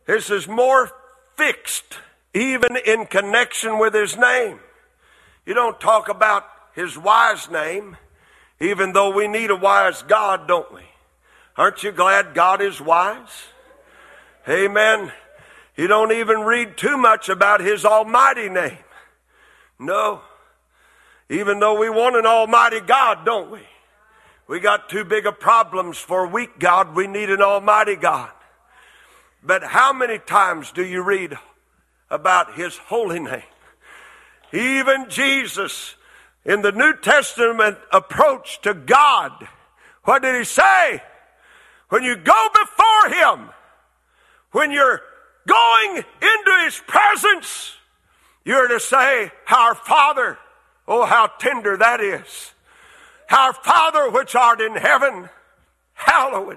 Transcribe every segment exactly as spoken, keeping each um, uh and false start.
This is more fixed, even in connection with his name. You don't talk about his wise name, even though we need a wise God, don't we? Aren't you glad God is wise? Amen. You don't even read too much about his almighty name. No. Even though we want an almighty God, don't we? We got too big of problems for a weak God. We need an almighty God. But how many times do you read about his holy name? Even Jesus, in the New Testament approach to God, what did he say? When you go before him, when you're going into his presence, you're to say, Our Father. Oh, how tender that is. Our Father which art in heaven, hallowed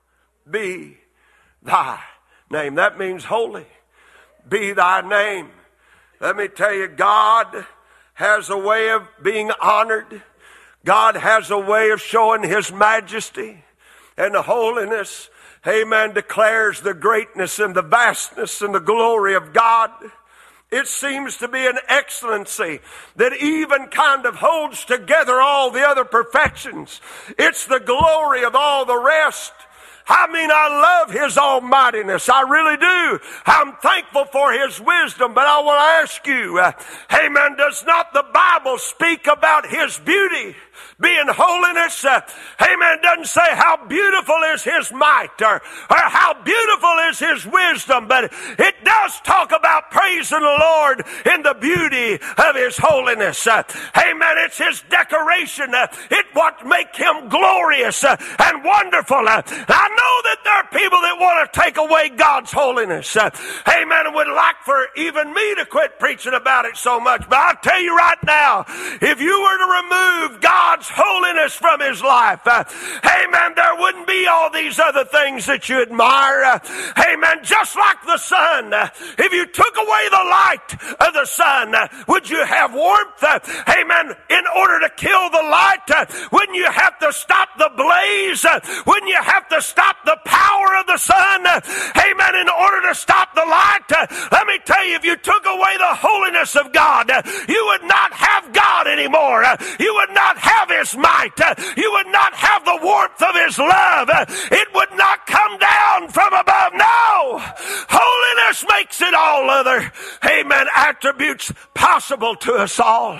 be thy name. That means holy. Be thy name. Let me tell you, God has a way of being honored. God has a way of showing his majesty and the holiness. Amen. Declares the greatness and the vastness and the glory of God. It seems to be an excellency that even kind of holds together all the other perfections. It's the glory of all the rest. I mean, I love his almightiness. I really do. I'm thankful for his wisdom, but I want to ask you, uh, amen, does not the Bible speak about his beauty being holiness? Uh, amen, doesn't say how beautiful is his might or, or how beautiful is his wisdom, but it does talk about praising the Lord in the beauty of his holiness. Uh, amen, it's his decoration. Uh, it what make him glorious uh, and wonderful. Uh, I know that there are people that want to take away God's holiness. Uh, amen, and would like for even me to quit preaching about it so much. But I'll tell you right now, if you were to remove God's holiness from his life, uh, amen, there wouldn't be all these other things that you admire. Uh, amen, just like the sun. Uh, if you took away the light of the sun, uh, would you have warmth? Uh, amen, in order to kill the light, uh, wouldn't you have to stop the blaze? Uh, wouldn't you have to stop the power of the sun? Uh, amen, in order to stop the light? Uh, let me tell you, if you took away the holiness of God, uh, you would not have God anymore. Uh, you would not have his might. Uh, you would not have the warmth of his love. Uh, it would not come down from above. No! Holiness makes it all other, amen, attributes possible to us all.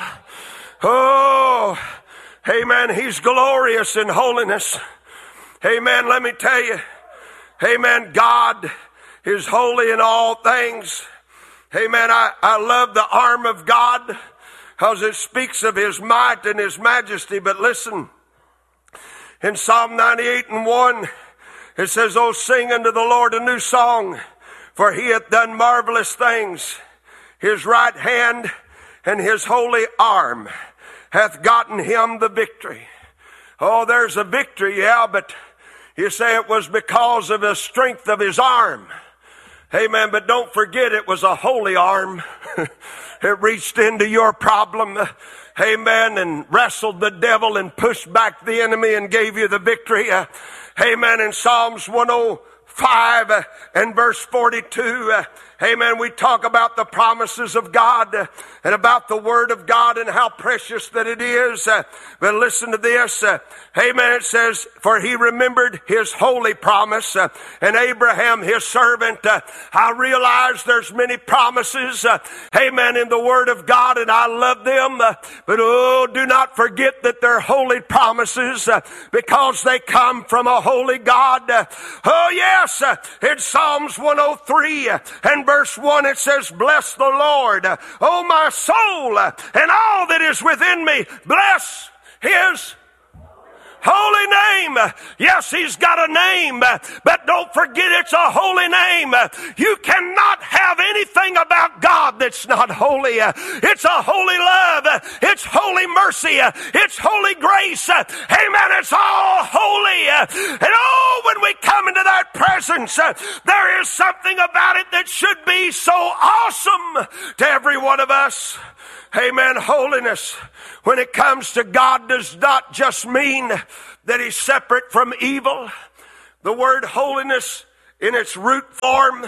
Oh, amen, he's glorious in holiness. Amen, let me tell you, amen, God is holy in all things. Amen, I, I love the arm of God because it speaks of his might and his majesty. But listen, in Psalm ninety-eight and one, it says, Oh, sing unto the Lord a new song, for he hath done marvelous things. His right hand and his holy arm hath gotten him the victory. Oh, there's a victory, yeah, but you say it was because of the strength of his arm. Amen, but don't forget it was a holy arm. It reached into your problem, amen, and wrestled the devil and pushed back the enemy and gave you the victory. Uh, amen, in Psalms one oh five uh, and verse forty-two, uh, amen, we talk about the promises of God uh, and about the Word of God and how precious that it is. Uh, but listen to this. Uh, amen, it says, for he remembered his holy promise uh, and Abraham his servant. Uh, I realize there's many promises, uh, amen, in the Word of God, and I love them. Uh, but oh, do not forget that they're holy promises uh, because they come from a holy God. Uh, oh, yes, uh, in Psalms one oh three uh, and verse one, it says, bless the Lord, uh, oh my soul, uh, and all that is within me. Bless his holy name. Yes, he's got a name, but don't forget it's a holy name. You cannot have anything about God that's not holy. It's a holy love. It's holy mercy. It's holy grace. Amen. It's all holy. And oh, when we come into that presence, there is something about it that should be so awesome to every one of us. Amen. Holiness, when it comes to God, does not just mean that he's separate from evil. The word holiness in its root form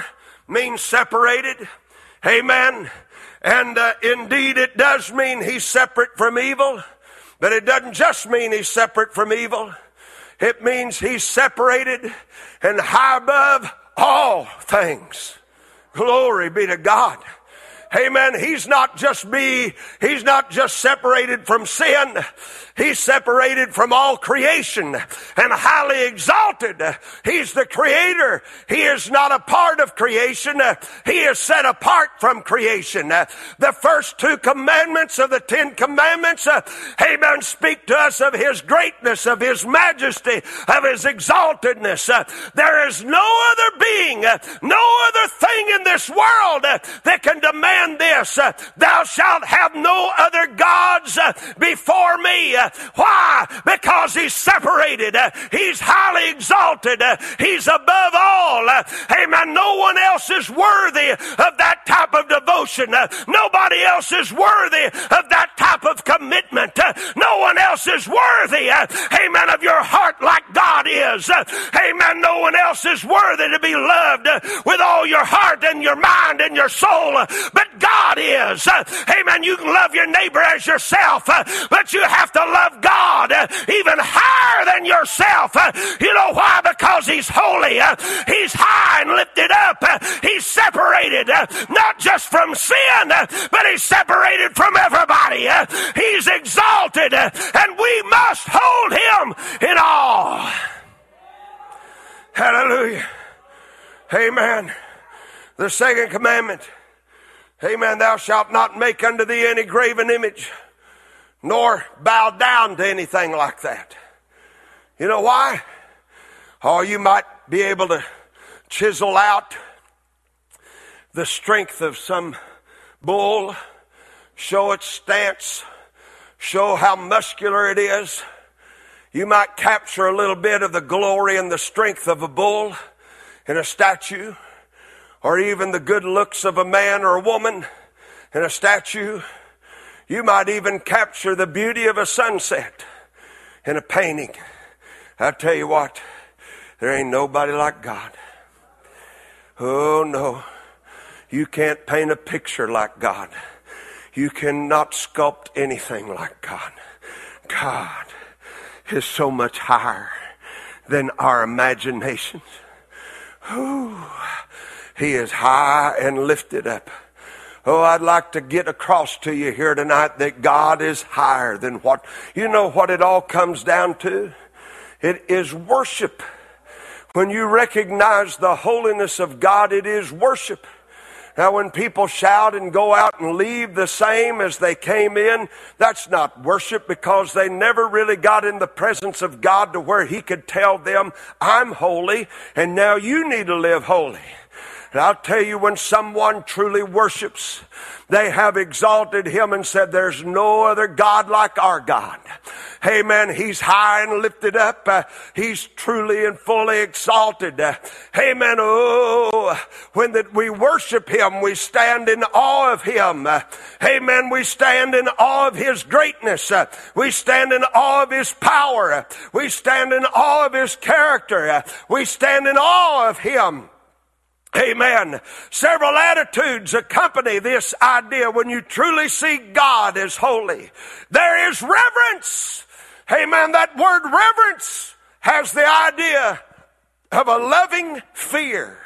means separated. Amen. And uh, indeed it does mean he's separate from evil. But it doesn't just mean he's separate from evil. It means he's separated and high above all things. Glory be to God. Amen. He's not just be, he's not just separated from sin. He's separated from all creation and highly exalted. He's the creator. He is not a part of creation. He is set apart from creation. The first two commandments of the Ten Commandments, amen, speak to us of his greatness, of his majesty, of his exaltedness. There is no other being, no other thing in this world that can demand this. Thou shalt have no other gods before me. Why? Because he's separated. He's highly exalted. He's above all. Amen. No one else is worthy of that type of devotion. Nobody else is worthy of that type of commitment. No one else is worthy, amen, of your heart like God is. Amen. No one else is worthy to be loved with all your heart and your mind and your soul. But God is. Amen. You can love your neighbor as yourself, but you have to love God even higher than yourself. You know why? Because he's holy. He's high and lifted up. He's separated not just from sin, but he's separated from everybody. He's exalted, and we must hold him in awe. Hallelujah. Amen. The second commandment. Amen. Thou shalt not make unto thee any graven image, nor bow down to anything like that. You know why? Or you might be able to chisel out the strength of some bull, show its stance, show how muscular it is. You might capture a little bit of the glory and the strength of a bull in a statue, or even the good looks of a man or a woman in a statue. You might even capture the beauty of a sunset in a painting. I tell you what, there ain't nobody like God. Oh no, you can't paint a picture like God. You cannot sculpt anything like God. God is so much higher than our imaginations. Ooh, he is high and lifted up. Oh, I'd like to get across to you here tonight that God is higher than what, you know what it all comes down to? It is worship. When you recognize the holiness of God, it is worship. Now, when people shout and go out and leave the same as they came in, that's not worship, because they never really got in the presence of God to where he could tell them, I'm holy, and now you need to live holy. And I'll tell you, when someone truly worships, they have exalted him and said, there's no other God like our God. Amen. He's high and lifted up. Uh, he's truly and fully exalted. Uh, amen. Oh, when that we worship him, we stand in awe of him. Uh, amen. We stand in awe of his greatness. Uh, we stand in awe of his power. Uh, we stand in awe of his character. Uh, we stand in awe of him. Amen. Several attitudes accompany this idea when you truly see God as holy. There is reverence. Amen. That word reverence has the idea of a loving fear.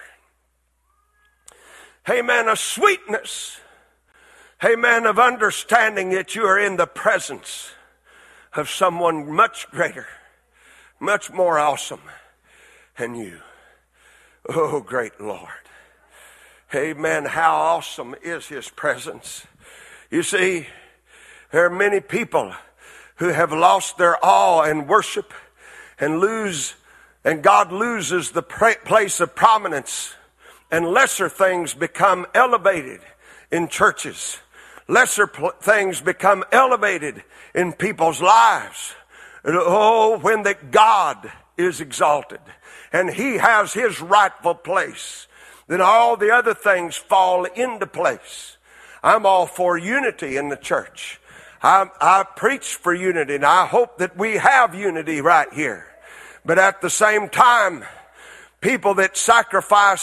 Amen. A sweetness. Amen. Of understanding that you are in the presence of someone much greater, much more awesome than you. Oh, great Lord. Amen. How awesome is his presence. You see, there are many people who have lost their awe and worship and lose, and God loses the place of prominence, and lesser things become elevated in churches. Lesser pl- things become elevated in people's lives. And oh, when that God is exalted and he has his rightful place, then all the other things fall into place. I'm all for unity in the church. I, I preach for unity, and I hope that we have unity right here. But at the same time, people that sacrifice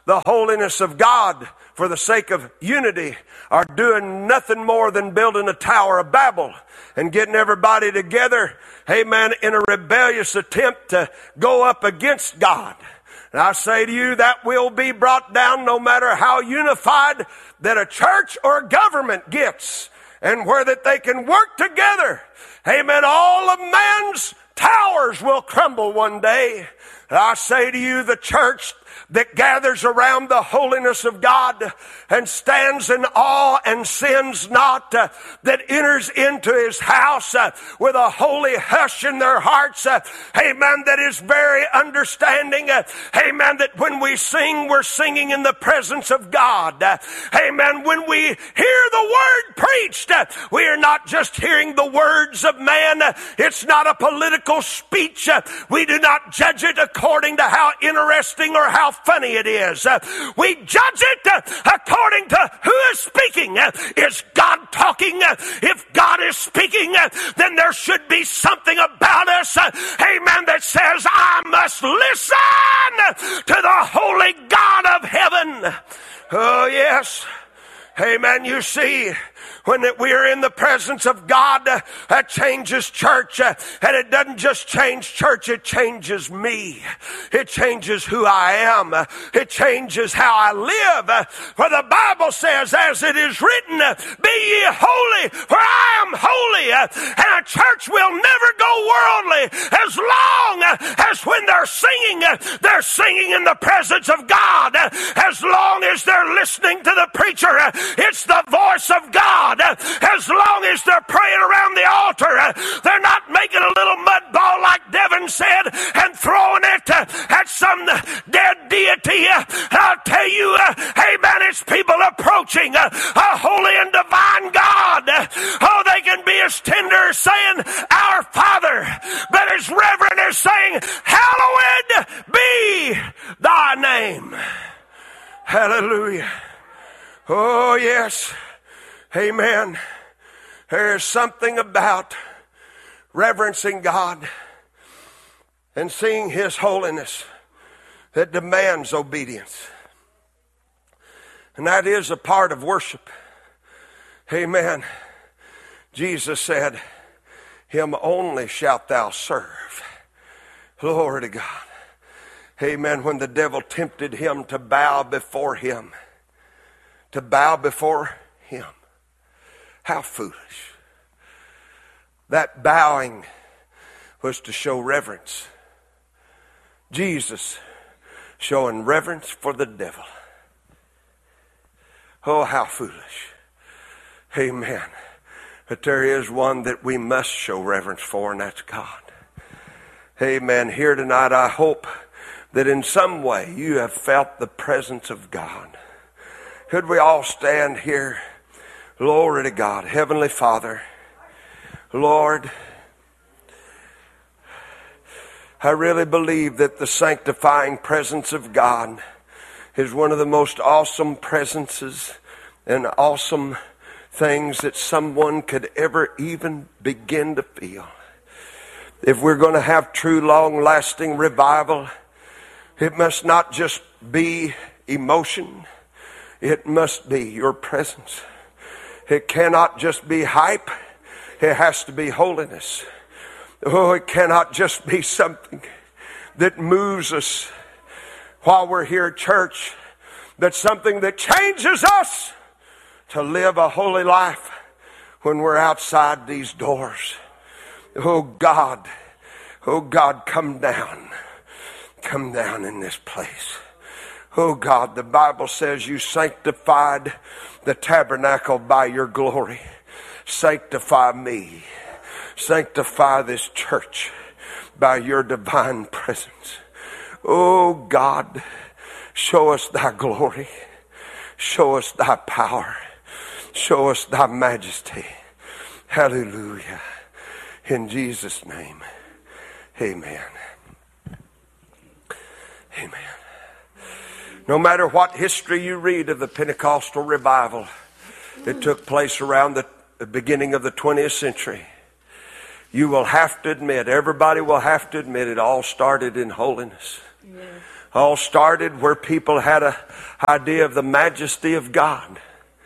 the holiness of God for the sake of unity are doing nothing more than building a Tower of Babel and getting everybody together, amen, in a rebellious attempt to go up against God. And I say to you, that will be brought down no matter how unified that a church or a government gets, and where that they can work together. Amen. All of man's towers will crumble one day. And I say to you, the church that gathers around the holiness of God and stands in awe and sins not, uh, that enters into his house uh, with a holy hush in their hearts, uh, amen, that is very understanding, uh, amen, that when we sing, we're singing in the presence of God. Uh, amen. When we hear the word preached, uh, we are not just hearing the words of man. Uh, it's not a political speech. Uh, we do not judge it according to how interesting or how funny it is. Uh, we judge it uh, according to who is speaking. Uh, is God talking? Uh, if God is speaking, uh, then there should be something about us, uh, amen, that says, I must listen to the holy God of heaven. Oh, yes. Amen. You see, when we are in the presence of God, uh, that changes church. Uh, and it doesn't just change church, it changes me. It changes who I am. Uh, it changes how I live. Uh, for the Bible says, as it is written, uh, be ye holy, for I am holy. Uh, and a church will never go worldly as long uh, as when they're singing, uh, they're singing in the presence of God. Uh, as long as they're listening to the preacher, uh, it's the voice of God. As long as they're praying around the altar, they're not making a little mud ball like Devin said and throwing it at some dead deity. I'll tell you, amen, it's people approaching a holy and divine God. Oh, they can be as tender as saying, our Father, but as reverent as saying, hallowed be thy name. Hallelujah. Oh, yes. Amen. There is something about reverencing God and seeing His holiness that demands obedience. And that is a part of worship. Amen. Jesus said, Him only shalt thou serve. Glory to God. Amen. When the devil tempted Him to bow before Him, to bow before Him. How foolish. That bowing was to show reverence. Jesus showing reverence for the devil. Oh, how foolish. Amen. But there is one that we must show reverence for, and that's God. Amen. Here tonight, I hope that in some way you have felt the presence of God. Could we all stand here? Glory to God. Heavenly Father, Lord, I really believe that the sanctifying presence of God is one of the most awesome presences and awesome things that someone could ever even begin to feel. If we're going to have true long-lasting revival, it must not just be emotion. It must be your presence. It cannot just be hype. It has to be holiness. Oh, it cannot just be something that moves us while we're here at church, but something that changes us to live a holy life when we're outside these doors. Oh God, oh God, come down. Come down in this place. Oh God, the Bible says you sanctified the tabernacle by your glory. Sanctify me. Sanctify this church by your divine presence. Oh God, show us thy glory. Show us thy power. Show us thy majesty. Hallelujah. In Jesus' name, amen. Amen. No matter what history you read of the Pentecostal revival that took place around the, the beginning of the twentieth century, you will have to admit, everybody will have to admit, it all started in holiness. Yeah. All started where people had an idea of the majesty of God.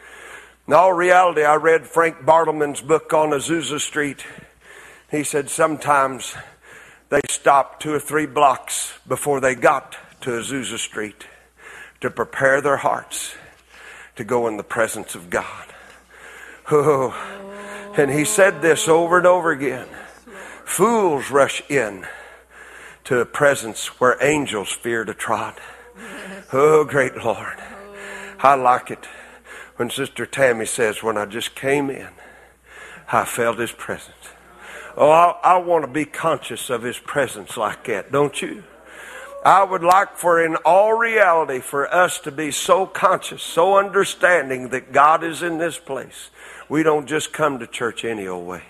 In all reality, I read Frank Bartleman's book on Azusa Street. He said sometimes they stopped two or three blocks before they got to Azusa Street to prepare their hearts to go in the presence of God. Oh, and he said this over and over again. Fools rush in to a presence where angels fear to trod. Oh, great Lord. I like it when Sister Tammy says, when I just came in, I felt His presence. Oh, I, I want to be conscious of His presence like that, don't you? I would like for, in all reality, for us to be so conscious, so understanding that God is in this place. We don't just come to church any old way.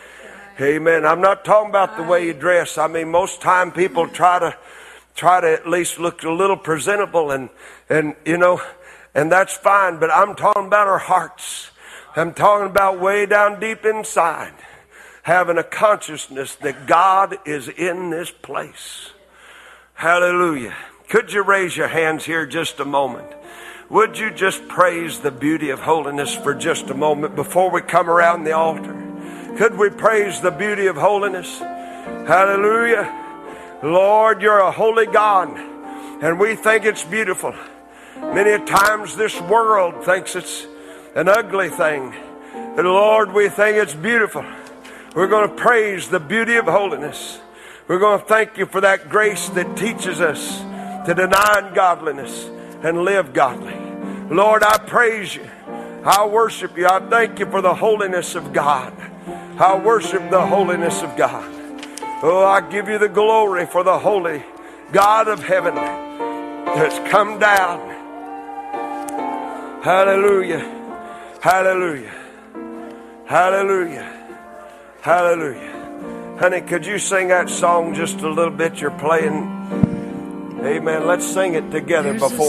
Amen. I'm not talking about the way you dress. I mean, most time people try to try to at least look a little presentable, and and you know, and that's fine. But I'm talking about our hearts. I'm talking about way down deep inside, having a consciousness that God is in this place. Hallelujah. Could you raise your hands here just a moment? Would you just praise the beauty of holiness for just a moment before we come around the altar? Could we praise the beauty of holiness? Hallelujah. Lord, you're a holy God, and we think it's beautiful. Many times this world thinks it's an ugly thing. But Lord, we think it's beautiful. We're going to praise the beauty of holiness. We're going to thank you for that grace that teaches us to deny ungodliness and live godly. Lord, I praise you. I worship you. I thank you for the holiness of God. I worship the holiness of God. Oh, I give you the glory for the holy God of heaven that's come down. Hallelujah. Hallelujah. Hallelujah. Hallelujah. Honey, could you sing that song just a little bit you're playing? Amen. Let's sing it together before